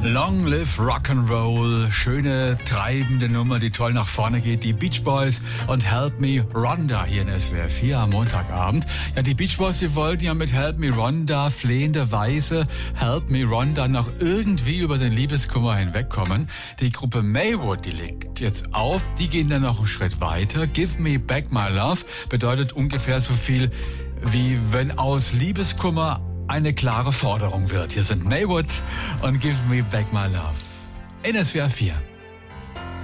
Long Live Rock'n'Roll, schöne, treibende Nummer, die toll nach vorne geht. Die Beach Boys und Help Me Rhonda hier in SWR 4 am Montagabend. Ja, die Beach Boys, die wollten ja mit Help Me Rhonda flehenderweise Help Me Rhonda noch irgendwie über den Liebeskummer hinwegkommen. Die Gruppe Maywood, die legt jetzt auf, die gehen dann noch einen Schritt weiter. Give Me Back My Love bedeutet ungefähr so viel wie wenn aus Liebeskummer eine klare Forderung wird. Hier sind Maywood und Give Me Back My Love in SWR 4.